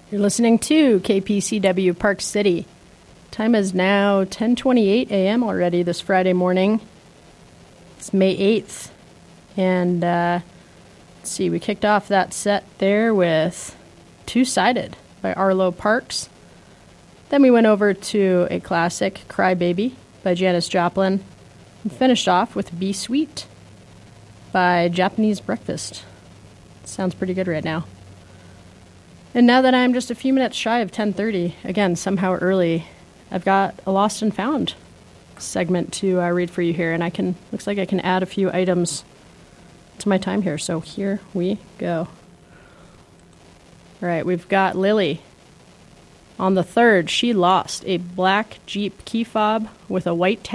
You're listening to KPCW Park City. Time is now 10:28 a.m. already this Friday morning. It's May 8th. And let's see, we kicked off that set there with Two-Sided by Arlo Parks. Then we went over to a classic, Cry Baby by Janis Joplin. And finished off with Be Sweet by Japanese Breakfast. Sounds pretty good right now. And now that I'm just a few minutes shy of 10:30, again, somehow early, I've got a Lost and Found segment to read for you here, and looks like I can add a few items to my time here, so here we go. All right, we've got Lily. On the 3rd, she lost a black Jeep key fob with a white